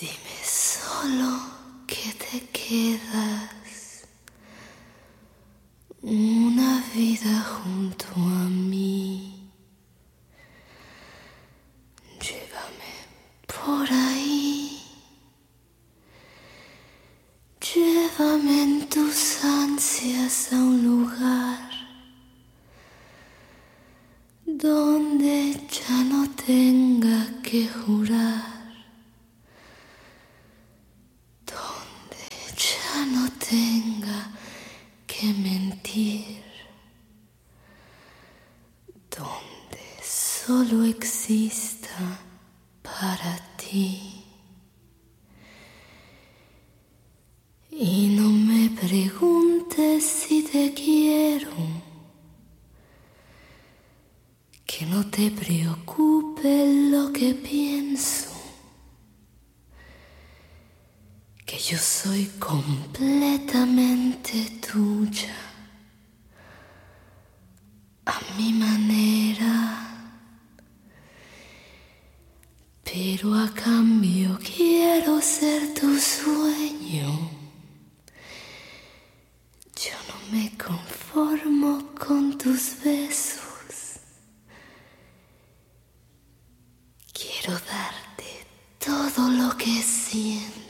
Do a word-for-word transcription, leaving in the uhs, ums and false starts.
Dime solo que te quedas una vida junto a mí. Llévame por ahí, llévame en tus ansias a un lugar donde ya no tenga que jurar. Ya no tenga que mentir, donde solo exista para ti. Y no me preguntes si te quiero, que no te preocupe lo que pienso, que yo soy completamente tuya, a mi manera, pero a cambio quiero ser tu sueño. Yo no me conformo con tus besos, quiero darte todo lo que siento.